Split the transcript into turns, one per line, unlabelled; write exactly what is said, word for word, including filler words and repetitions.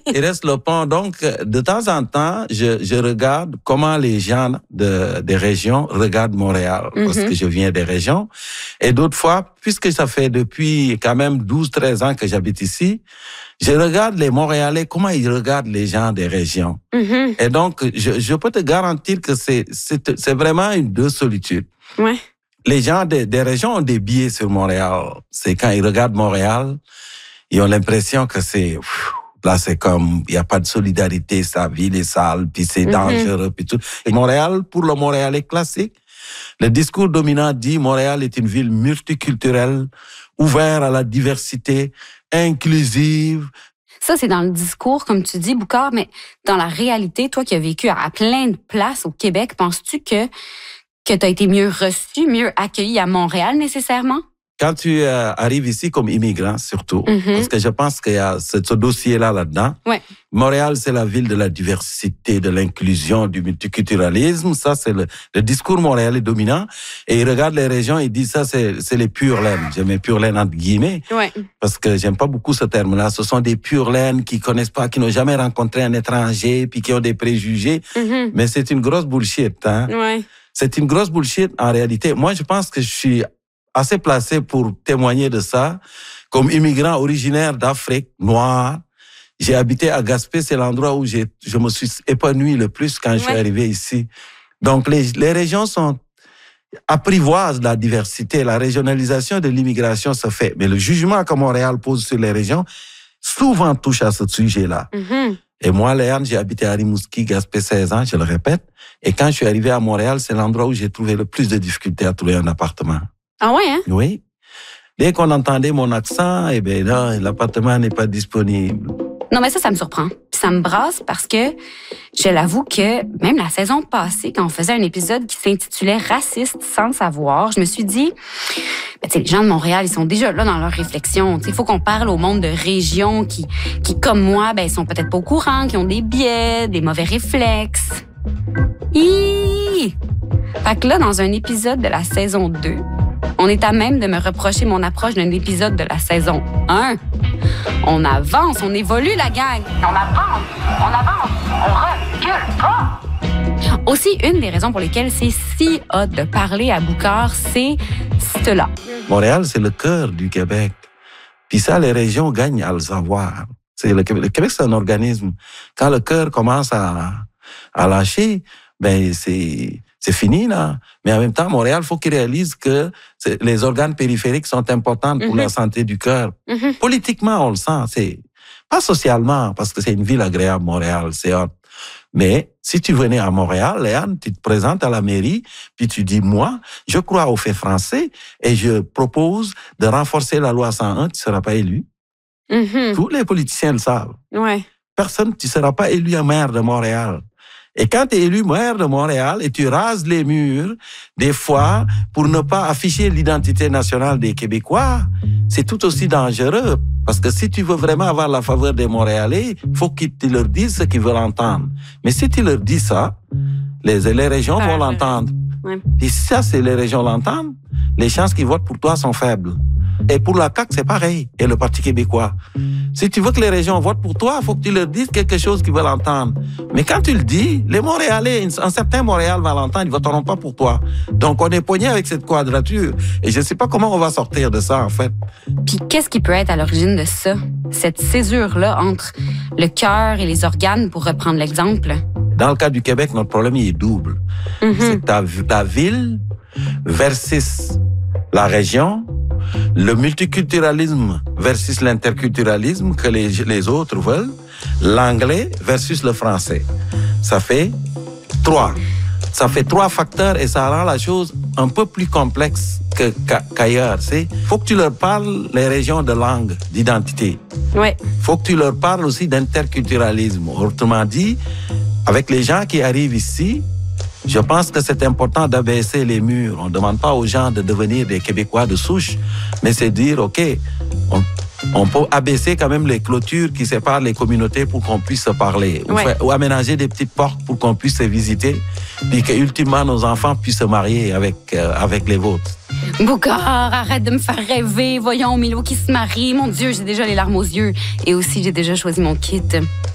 il reste le pont. Donc, de temps en temps, je, je regarde comment les gens de, des régions regardent Montréal, mm-hmm. parce que je viens des régions. Et d'autres fois, puisque ça fait depuis quand même douze treize ans que j'habite ici, je regarde les Montréalais, comment ils regardent les gens des régions. Mm-hmm. Et donc, je, je peux te garantir que c'est, c'est, c'est vraiment une deux solitudes.
Ouais.
Les gens des, des régions ont des biais sur Montréal. C'est quand ils regardent Montréal, ils ont l'impression que c'est... Pff, là, c'est comme, il n'y a pas de solidarité, sa ville est sale, puis c'est mm-hmm. dangereux, puis tout. Et Montréal, pour le Montréalais classique, le discours dominant dit Montréal est une ville multiculturelle, ouverte à la diversité, inclusive.
Ça, c'est dans le discours, comme tu dis, Boucard, mais dans la réalité, toi qui as vécu à plein de places au Québec, penses-tu que, que tu as été mieux reçu, mieux accueilli à Montréal nécessairement?
Quand tu euh, arrives ici comme immigrant, surtout, mm-hmm. parce que je pense qu'il y a ce, ce dossier-là là-dedans.
Ouais.
Montréal, c'est la ville de la diversité, de l'inclusion, du multiculturalisme. Ça, c'est le, le discours montréalais dominant. Et il regarde les régions et dit ça, c'est, c'est les pures laines. Je mets pure laine entre guillemets.
Ouais.
Parce que j'aime pas beaucoup ce terme-là. Ce sont des pures laines qui connaissent pas, qui n'ont jamais rencontré un étranger, puis qui ont des préjugés. Mm-hmm. Mais c'est une grosse bullshit, hein.
Ouais.
C'est une grosse bullshit en réalité. Moi, je pense que je suis assez placé pour témoigner de ça. Comme immigrant originaire d'Afrique noire, j'ai habité à Gaspé, c'est l'endroit où j'ai, je me suis épanoui le plus quand ouais. je suis arrivé ici. Donc, les, les régions sont apprivoisent la diversité. La régionalisation de l'immigration se fait. Mais le jugement que Montréal pose sur les régions souvent touche à ce sujet-là. Mm-hmm. Et moi, Léane, j'ai habité à Rimouski, Gaspé, seize ans, je le répète. Et quand je suis arrivé à Montréal, c'est l'endroit où j'ai trouvé le plus de difficultés à trouver un appartement.
Ah ouais, hein?
Oui. Dès qu'on entendait mon accent, eh bien là, l'appartement n'est pas disponible.
Non, mais ça, ça me surprend. Puis ça me brasse parce que je l'avoue que même la saison passée, quand on faisait un épisode qui s'intitulait « Raciste sans le savoir », je me suis dit, ben, tu sais, les gens de Montréal, ils sont déjà là dans leurs réflexions. Il faut qu'on parle au monde de régions qui, qui comme moi, ben, ils sont peut-être pas au courant, qui ont des biais, des mauvais réflexes. Hi! Fait que là, dans un épisode de la saison deux, on est à même de me reprocher mon approche d'un épisode de la saison un. On avance, on évolue, la gang. On avance, on avance, on recule pas. Aussi, une des raisons pour lesquelles c'est si hot de parler à Boucard, c'est cela.
Montréal, c'est le cœur du Québec. Puis ça, les régions gagnent à le savoir. C'est le Québec, le Québec, c'est un organisme. Quand le cœur commence à, à lâcher, ben c'est... C'est fini, là. Mais en même temps, Montréal, il faut qu'ils réalisent que les organes périphériques sont importants pour mm-hmm. la santé du cœur. Mm-hmm. Politiquement, on le sent. C'est pas socialement, parce que c'est une ville agréable, Montréal, c'est hot. Mais si tu venais à Montréal, Léane, tu te présentes à la mairie, puis tu dis, moi, je crois aux faits français et je propose de renforcer la loi cent un, tu ne seras pas élu. Mm-hmm. Tous les politiciens le savent.
Ouais.
Personne, tu ne seras pas élu un maire de Montréal. Et quand tu es élu maire de Montréal et tu rases les murs, des fois, pour ne pas afficher l'identité nationale des Québécois, c'est tout aussi dangereux. Parce que si tu veux vraiment avoir la faveur des Montréalais, il faut que tu leur dises ce qu'ils veulent entendre. Mais si tu leur dis ça, les, les régions vont l'entendre.
Ouais.
Et si ça, c'est les régions l'entendent, les chances qu'ils votent pour toi sont faibles. Et pour la C A Q, c'est pareil. Et le Parti québécois. Si tu veux que les régions votent pour toi, il faut que tu leur dises quelque chose qu'ils veulent entendre. Mais quand tu le dis, les Montréalais, un certain Montréal va l'entendre, ils ne voteront pas pour toi. Donc, on est poigné avec cette quadrature. Et je ne sais pas comment on va sortir de ça, en fait.
Puis, qu'est-ce qui peut être à l'origine de ça? Cette césure-là entre le cœur et les organes, pour reprendre l'exemple?
Dans le cas du Québec, notre problème, il est double. Mm-hmm. C'est ta, ta ville versus la région, le multiculturalisme versus l'interculturalisme que les, les autres veulent, l'anglais versus le français. Ça fait trois. Ça fait trois facteurs et ça rend la chose un peu plus complexe que, qu'ailleurs. Il faut que tu leur parles les régions de langue, d'identité.
Oui.
Il faut que tu leur parles aussi d'interculturalisme. Autrement dit, avec les gens qui arrivent ici, je pense que c'est important d'abaisser les murs. On ne demande pas aux gens de devenir des Québécois de souche, mais c'est dire, OK, on, on peut abaisser quand même les clôtures qui séparent les communautés pour qu'on puisse se parler. Ouais. Ou, faire, ou aménager des petites portes pour qu'on puisse se visiter, puis que, ultimement, nos enfants puissent se marier avec, euh, avec les vôtres.
Boucard, arrête de me faire rêver. Voyons, Milo qui se marie. Mon Dieu, j'ai déjà les larmes aux yeux. Et aussi, j'ai déjà choisi mon kit.